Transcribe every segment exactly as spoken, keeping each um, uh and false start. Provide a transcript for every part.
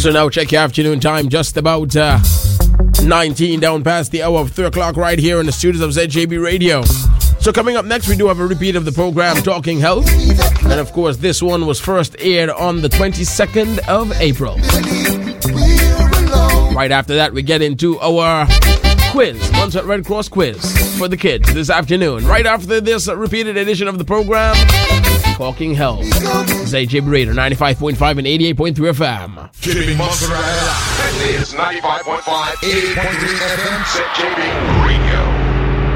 So now check your afternoon time, just about uh, nineteen down past the hour of three o'clock right here in the studios of Z J B Radio. So coming up next, we do have a repeat of the program Talking Health. And of course, this one was first aired on the twenty-second of April. Right after that, we get into our quiz, Montserrat Red Cross quiz for the kids this afternoon. Right after this repeated edition of the program, Talking Health. Z J B Radio, ninety-five point five and eighty-eight point three F M. Keeping Montserrat alive. This is ninety-five point five, eighty-eight point three F M, Z J B Radio.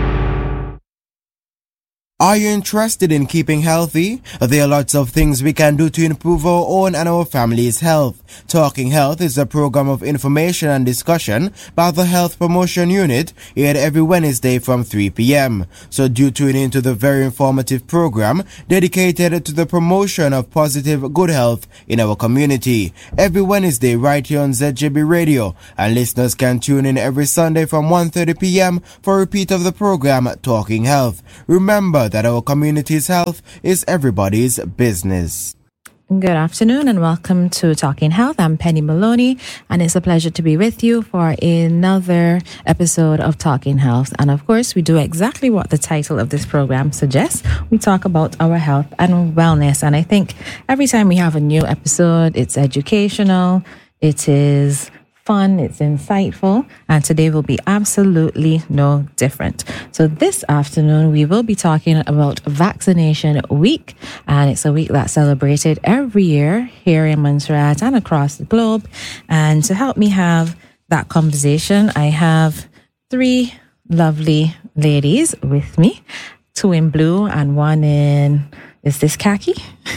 Are you interested in keeping healthy? There are lots of things we can do to improve our own and our family's health. Talking Health is a program of information and discussion by the Health Promotion Unit, aired every Wednesday from three p.m. So do tune into the very informative program dedicated to the promotion of positive good health in our community. Every Wednesday right here on Z J B Radio, and listeners can tune in every Sunday from one thirty p.m. for a repeat of the program Talking Health. Remember that our community's health is everybody's business. Good afternoon and welcome to Talking Health. I'm Penny Maloney and it's a pleasure to be with you for another episode of Talking Health. And of course, we do exactly what the title of this program suggests. We talk about our health and wellness. And I think every time we have a new episode, it's educational, it is fun, it's insightful, and today will be absolutely no different. So this afternoon, we will be talking about Vaccination Week, and it's a week that's celebrated every year here in Montserrat and across the globe. And to help me have that conversation, I have three lovely ladies with me, two in blue and one in, is this khaki?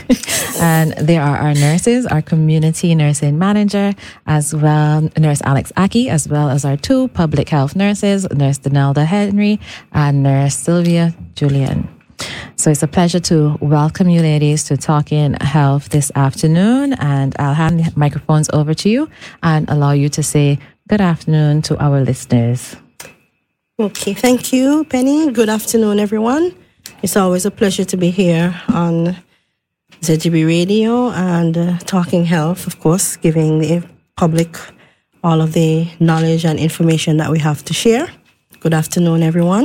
And they are our nurses, our community nursing manager, as well, Nurse Alex Aki, as well as our two public health nurses, Nurse Donalda Henry and Nurse Sylvia Julian. So it's a pleasure to welcome you ladies to Talking Health this afternoon, and I'll hand the microphones over to you and allow you to say good afternoon to our listeners. Okay, thank you, Penny. Good afternoon, everyone. It's always a pleasure to be here on Z J B Radio and uh, Talking Health, of course, giving the public all of the knowledge and information that we have to share. Good afternoon, everyone.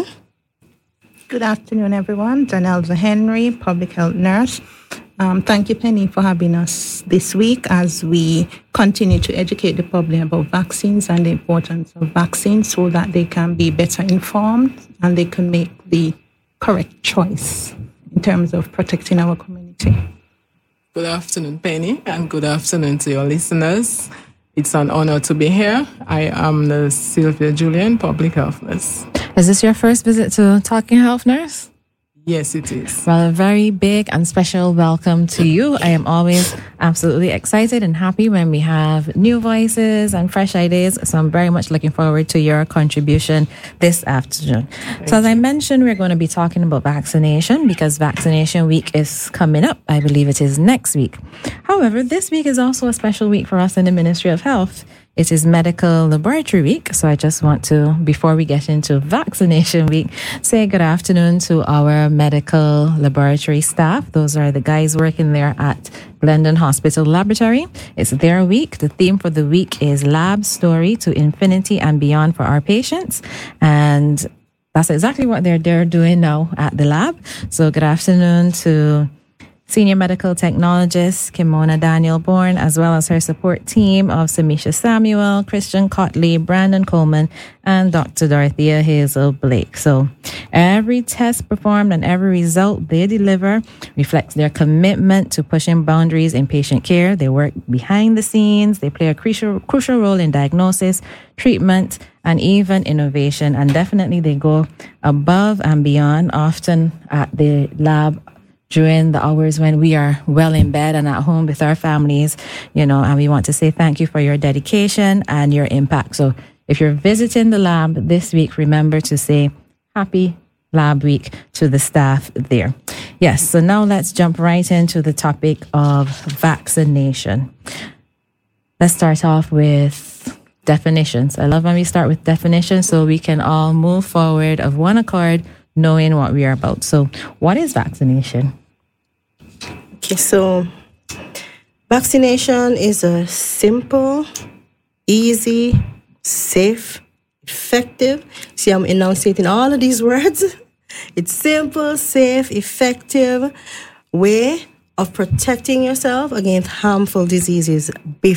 Good afternoon, everyone. Donalda Henry, public health nurse. Um, thank you, Penny, for having us this week as we continue to educate the public about vaccines and the importance of vaccines so that they can be better informed and they can make the correct choice in terms of protecting our community. Good afternoon, Penny, and good afternoon to your listeners. It's an honor to be here. I am the Sylvia Julian, public health nurse. Is this your first visit to Talking Health, nurse? Yes, it is. Well, a very big and special welcome to you. I am always absolutely excited and happy when we have new voices and fresh ideas. So I'm very much looking forward to your contribution this afternoon. Thank so as I mentioned, we're going to be talking about vaccination because Vaccination Week is coming up. I believe it is next week. However, this week is also a special week for us in the Ministry of Health. It is Medical Laboratory Week, so I just want to, before we get into Vaccination Week, say good afternoon to our medical laboratory staff. Those are the guys working there at Glendon Hospital Laboratory. It's their week. The theme for the week is Lab Story to Infinity and Beyond for our patients. And that's exactly what they're, they're doing now at the lab. So good afternoon to Senior Medical Technologist Kimona Daniel Bourne, as well as her support team of Samisha Samuel, Christian Cotley, Brandon Coleman, and Doctor Dorothea Hazel Blake. So every test performed and every result they deliver reflects their commitment to pushing boundaries in patient care. They work behind the scenes. They play a crucial, crucial role in diagnosis, treatment, and even innovation. And definitely they go above and beyond, often at the lab during the hours when we are well in bed and at home with our families, you know, and we want to say thank you for your dedication and your impact. So if you're visiting the lab this week, remember to say happy Lab Week to the staff there. Yes, so now let's jump right into the topic of vaccination. Let's start off with definitions. I love when we start with definitions so we can all move forward of one accord, knowing what we are about. So what is vaccination? Okay, so Vaccination is a simple, easy, safe, effective. See, I'm enunciating all of these words. It's simple, safe, effective way of protecting yourself against harmful diseases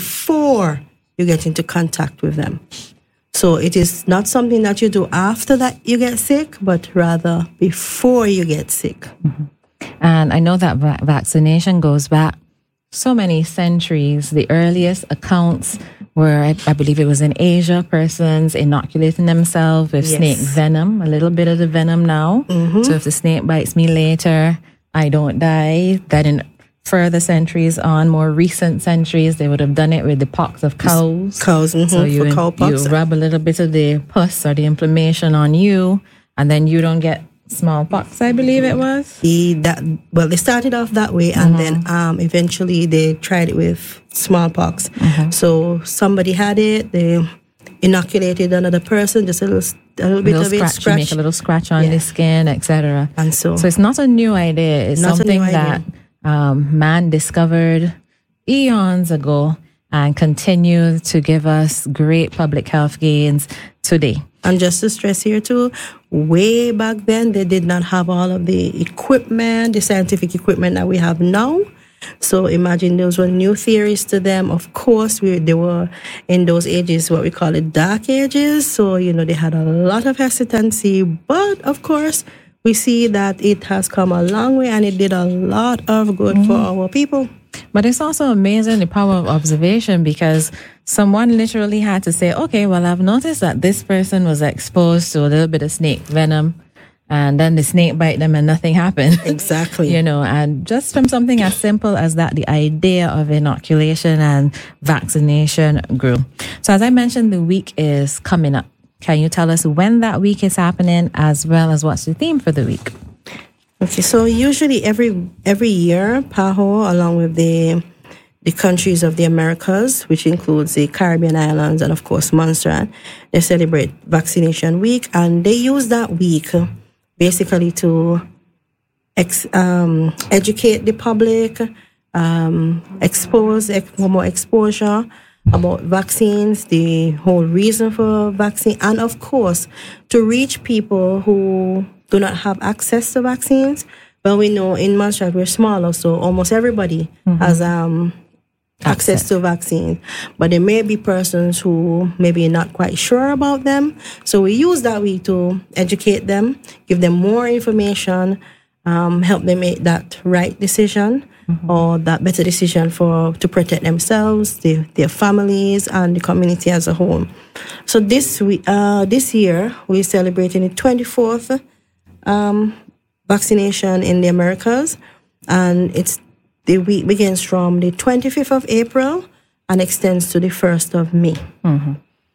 before you get into contact with them. So it is not something that you do after that you get sick, but rather before you get sick. Mm-hmm. And I know that va- vaccination goes back so many centuries. The earliest accounts were, I, I believe it was in Asia, persons inoculating themselves with Yes. snake venom, a little bit of the venom now. Mm-hmm. So if the snake bites me later, I don't die. Then in further centuries on, more recent centuries, they would have done it with the pox of cows. Cows, mm-hmm, So you, for cowpox. you rub a little bit of the pus or the inflammation on you, and then you don't get smallpox, I believe it was. He, that, well, they started off that way, and then um, eventually they tried it with smallpox. So somebody had it, they inoculated another person, just a little, a little bit little of it, scratch, you scratch. make a little scratch on Yeah. the skin, et cetera. And so, So it's not a new idea. It's Not a something new that idea. um, man discovered eons ago and continues to give us great public health gains today. and just to stress here too, way back then they did not have all of the equipment, the scientific equipment that we have now. So imagine those were new theories to them. Of course, we they were in those ages what we call it dark ages. So you know they had a lot of hesitancy, but of course we see that it has come a long way and it did a lot of good for our people. But it's also amazing the power of observation, because someone literally had to say, okay, well, I've noticed that this person was exposed to a little bit of snake venom, and then the snake bite them and nothing happened. Exactly. You know, and just from something as simple as that, the idea of inoculation and vaccination grew. So as I mentioned, the week is coming up. Can you tell us when that week is happening, as well as what's the theme for the week? Okay, so usually every every year, PAHO, along with the the countries of the Americas, which includes the Caribbean islands and of course Montserrat, they celebrate Vaccination Week, and they use that week basically to ex, um, educate the public, um, expose ex, more exposure about vaccines, the whole reason for vaccine, and of course to reach people who do not have access to vaccines. Well, we know in Montserrat we're smaller, so almost everybody mm-hmm. has um, access, access to vaccines. But there may be persons who maybe not quite sure about them. So we use that week to educate them, give them more information, um, help them make that right decision mm-hmm. or that better decision for to protect themselves, their, their families, and the community as a whole. So this we uh, this year we're celebrating the twenty-fourth Um, vaccination in the Americas, and it's the week begins from the twenty-fifth of April and extends to the first of May. Mm-hmm.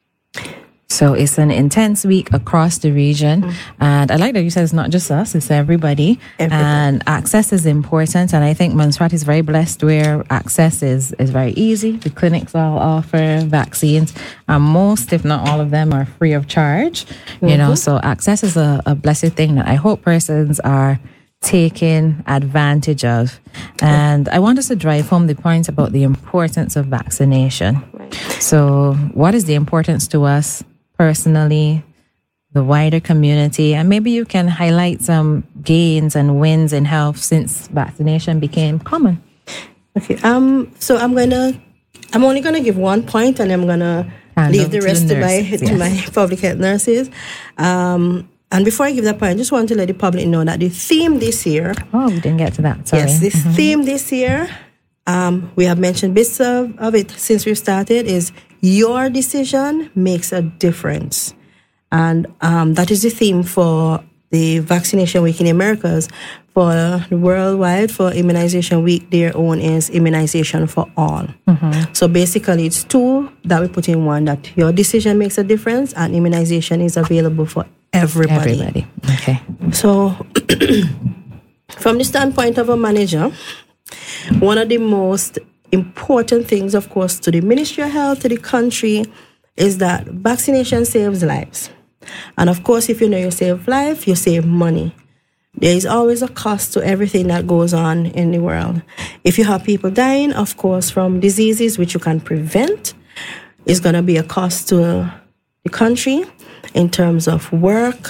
So it's an intense week across the region, mm-hmm. and I like that you said it's not just us; it's everybody. everybody. And access is important, and I think Montserrat is very blessed where access is is very easy. The clinics all offer vaccines, and most, if not all of them, are free of charge. Mm-hmm. You know, so access is a, a blessed thing that I hope persons are taking advantage of. And I want us to drive home the point about the importance of vaccination. Right. So, what is the importance to us personally, the wider community, and maybe you can highlight some gains and wins in health since vaccination became common? Okay. Um. So I'm gonna, I'm only gonna give one point, and I'm gonna and leave the rest to, to my yes. to my public health nurses. Um. And before I give that point, I just want to let the public know that the theme this year. Oh, we didn't get to that. Sorry. Yes, this mm-hmm. theme this year, um, we have mentioned bits of, of it since we started, is your decision makes a difference. And um, that is the theme for the Vaccination Week in the Americas. For the worldwide, for Immunization Week, their own is Immunization for All. Mm-hmm. So basically, it's two that we put in one, that your decision makes a difference and immunization is available for everybody. Everybody, okay. So, from the standpoint of a manager, one of the most important things, of course, to the Ministry of Health, to the country, is that vaccination saves lives. And of course, if you know you save life, you save money. There is always a cost to everything that goes on in the world. If you have people dying, of course, from diseases which you can prevent, it's going to be a cost to the country in terms of work,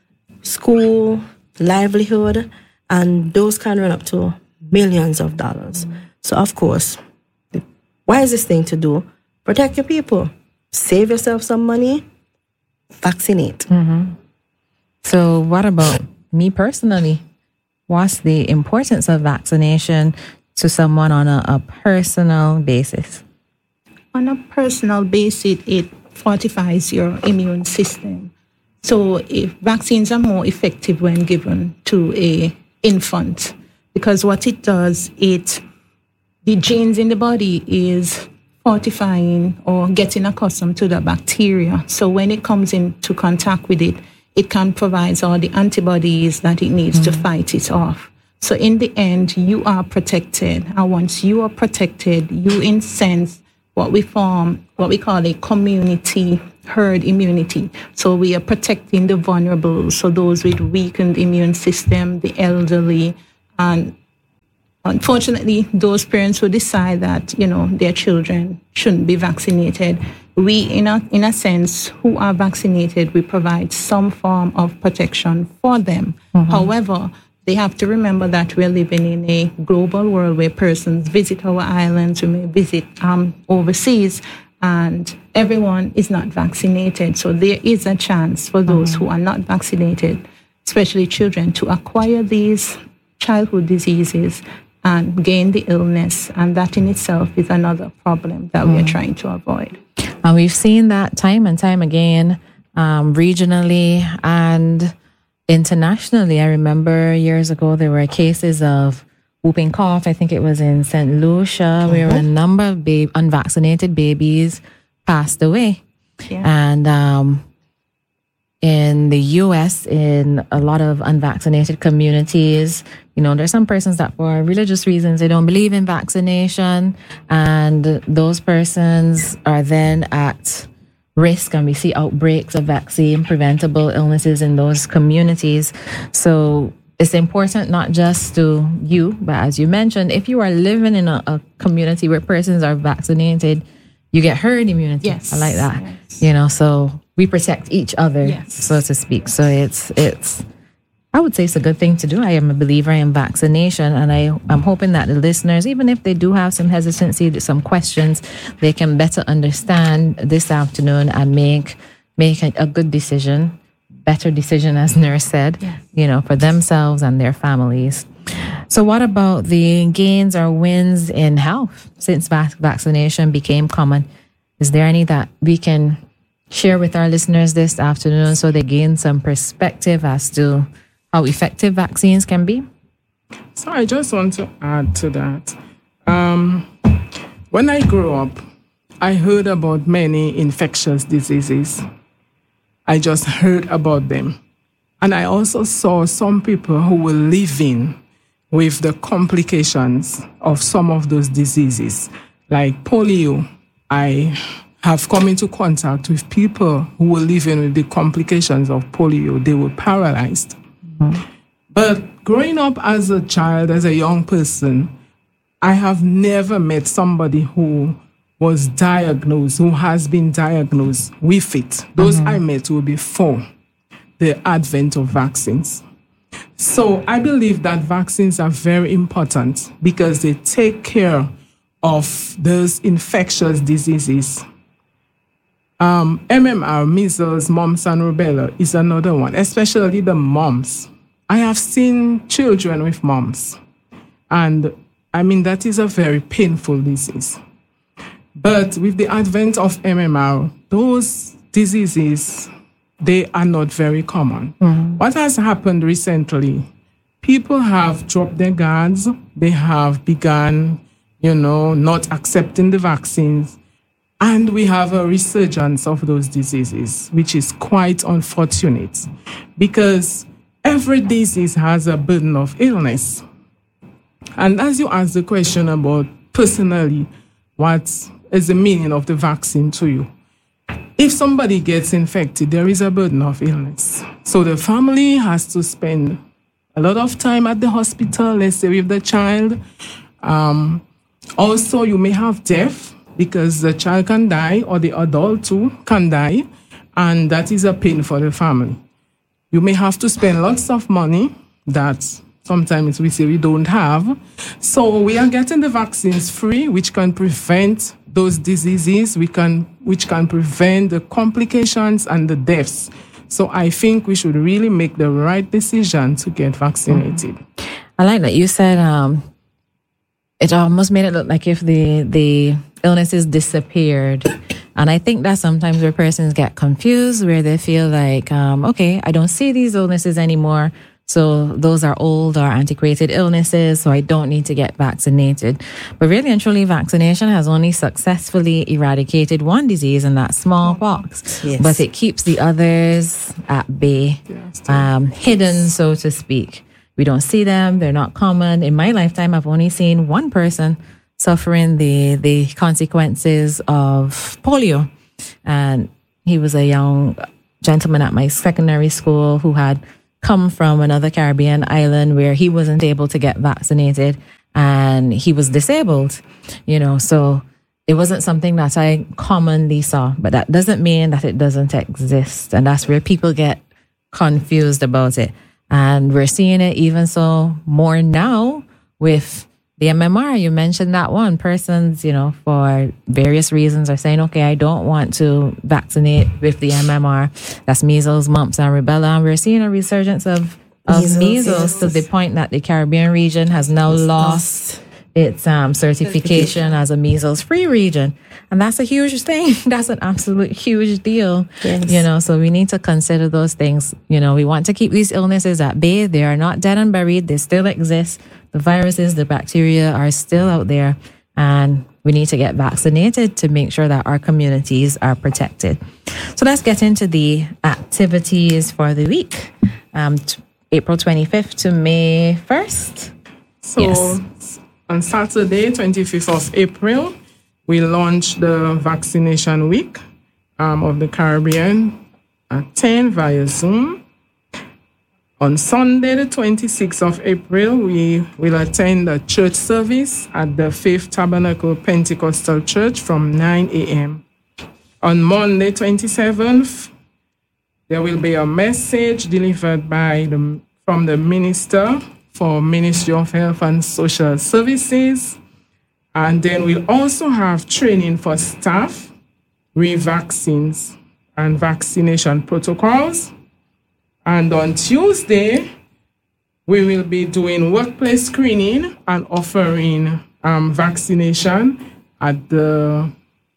school, livelihood, and those can run up to millions of dollars. So, of course, the wisest thing to do, protect your people, save yourself some money, vaccinate. Mm-hmm. So what about me personally? What's the importance of vaccination to someone on a, a personal basis? On a personal basis, it fortifies your immune system. So if vaccines are more effective when given to a infant, because what it does, it the genes in the body is fortifying or getting accustomed to the bacteria. So when it comes into contact with it, it can provide all the antibodies that it needs mm-hmm. to fight it off. So in the end, you are protected. And once you are protected, you in sense what we form, what we call a community herd immunity. So we are protecting the vulnerable, so those with weakened immune system, the elderly, and unfortunately, those parents who decide that, you know, their children shouldn't be vaccinated, we, in a, in a sense, who are vaccinated, we provide some form of protection for them. Mm-hmm. However, they have to remember that we're living in a global world where persons visit our islands, we may visit um, overseas, and everyone is not vaccinated. So there is a chance for those mm-hmm. who are not vaccinated, especially children, to acquire these childhood diseases and gain the illness. And that in itself is another problem that mm-hmm. we are trying to avoid. And we've seen that time and time again, um, regionally and internationally. I remember years ago there were cases of whooping cough. I think it was in Saint Lucia, mm-hmm. where a number of ba- unvaccinated babies passed away. Yeah. And um, in the U S, in a lot of unvaccinated communities, you know, there's some persons that for religious reasons, they don't believe in vaccination. And those persons are then at risk, and we see outbreaks of vaccine preventable illnesses in those communities. So it's important not just to you, but as you mentioned, if you are living in a, a community where persons are vaccinated, you get herd immunity. Yes. I like that. Yes. You know, so we protect each other, yes. so to speak. So it's, it's, I would say it's a good thing to do. I am a believer in vaccination, and I, I'm hoping that the listeners, even if they do have some hesitancy, some questions, they can better understand this afternoon and make make a, a good decision, better decision, as Nurse said, yes. you know, for themselves and their families. So what about the gains or wins in health since vac- vaccination became common? Is there any that we can share with our listeners this afternoon so they gain some perspective as to how effective vaccines can be? So I just want to add to that. Um, when I grew up, I heard about many infectious diseases. I just heard about them. And I also saw some people who were living with the complications of some of those diseases. Like polio, I have come into contact with people who were living with the complications of polio. They were paralyzed. Mm-hmm. But growing up as a child, as a young person, I have never met somebody who was diagnosed, who has been diagnosed with it. Those mm-hmm. I met were before the advent of vaccines. So I believe that vaccines are very important because they take care of those infectious diseases. Um, M M R, measles, mumps, and rubella is another one, especially the mumps. I have seen children with mumps, and I mean, that is a very painful disease. But with the advent of M M R, those diseases, they are not very common. Mm-hmm. What has happened recently, people have dropped their guards. They have begun, you know, not accepting the vaccines. And we have a resurgence of those diseases, which is quite unfortunate because every disease has a burden of illness. And as you ask the question about personally, what is the meaning of the vaccine to you? If somebody gets infected, there is a burden of illness. So the family has to spend a lot of time at the hospital, let's say with the child. Um, also, you may have death because the child can die or the adult too can die, and that is a pain for the family. You may have to spend lots of money that sometimes we say we don't have. So we are getting the vaccines free, which can prevent those diseases, we can, which can prevent the complications and the deaths. So I think we should really make the right decision to get vaccinated. I like that you said um, it almost made it look like if the, the illnesses disappeared. And I think that sometimes where persons get confused, where they feel like, um, okay, I don't see these illnesses anymore. So those are old or antiquated illnesses, so I don't need to get vaccinated. But really and truly, vaccination has only successfully eradicated one disease, and that's smallpox. Yes. But it keeps the others at bay, um, hidden, so to speak. We don't see them. They're not common. In my lifetime, I've only seen one person suffering the, the consequences of polio. And he was a young gentleman at my secondary school who had come from another Caribbean island where he wasn't able to get vaccinated and he was disabled, you know, so it wasn't something that I commonly saw, but that doesn't mean that it doesn't exist. And that's where people get confused about it. And we're seeing it even so more now with the M M R. You mentioned that one. Persons, you know, for various reasons are saying, okay, I don't want to vaccinate with the M M R. That's measles, mumps, and rubella. And we're seeing a resurgence of, of measles, measles yes. to the point that the Caribbean region has now it's lost, lost its um, certification as a measles-free region. And that's a huge thing. That's an absolute huge deal. Yes. You know, so we need to consider those things. You know, we want to keep these illnesses at bay. They are not dead and buried. They still exist. The viruses, the bacteria are still out there, and we need to get vaccinated to make sure that our communities are protected. So let's get into the activities for the week, um, t- April twenty-fifth to May first. So yes. On Saturday, twenty-fifth of April, we launched the vaccination week um, of the Caribbean at ten via Zoom. On Sunday, the twenty-sixth of April, we will attend a church service at the Faith Tabernacle Pentecostal Church from nine a.m. On Monday, twenty-seventh, there will be a message delivered by the, from the Minister for Ministry of Health and Social Services. And then we'll also have training for staff, re-vaccines, and vaccination protocols. And on Tuesday, we will be doing workplace screening and offering um, vaccination at the...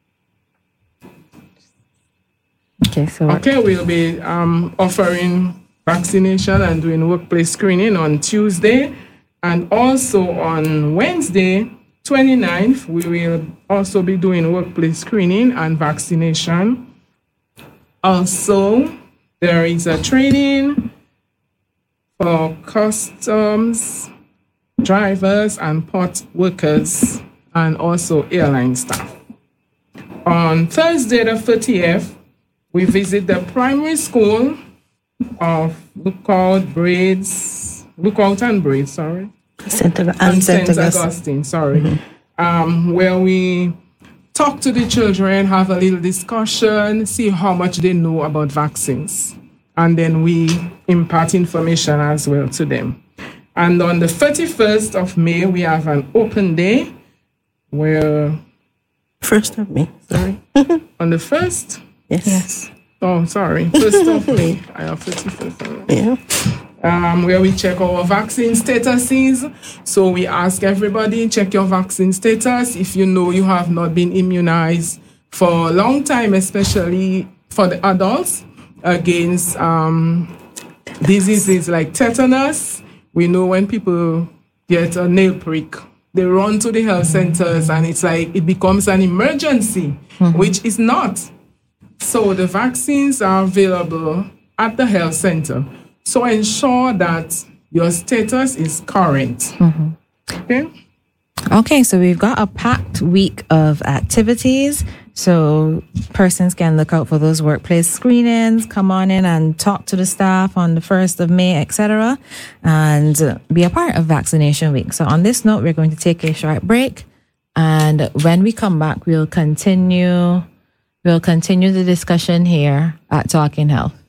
Okay, so... Okay, we'll be um, offering vaccination and doing workplace screening on Tuesday. And also on Wednesday, twenty-ninth, we will also be doing workplace screening and vaccination. Also, there is a training for customs, drivers, and port workers, and also airline staff. On Thursday, the thirtieth, we visit the primary school of Lookout Braids, Lookout and Braids, sorry. Saint and Saint Augustine. Augustine, sorry. Mm-hmm. Um, where we talk to the children, have a little discussion, see how much they know about vaccines. And then we impart information as well to them. And on the thirty-first of May, we have an open day where... First of May, sorry. On the first? Yes. Yes. Oh, sorry. First of May. I have thirty-first. Yeah. Um, where we check our vaccine statuses. So we ask everybody, check your vaccine status if you know you have not been immunized for a long time, especially for the adults, against um, diseases like tetanus. We know when people get a nail prick, they run to the health centers and it's like it becomes an emergency, mm-hmm. which is not. So the vaccines are available at the health center. So ensure that your status is current. Mm-hmm. Okay? Okay, so we've got a packed week of activities. So persons can look out for those workplace screenings, come on in and talk to the staff on the first of May, et cetera, and be a part of Vaccination Week. So on this note, we're going to take a short break. And when we come back, we'll continue, we'll continue the discussion here at Talking Health.